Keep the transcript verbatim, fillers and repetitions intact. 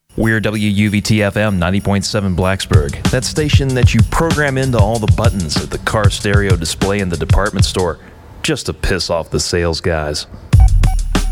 We're W U V T F M ninety point seven Blacksburg, that station that you program into all the buttons at the car stereo display in the department store just to piss off the sales guys.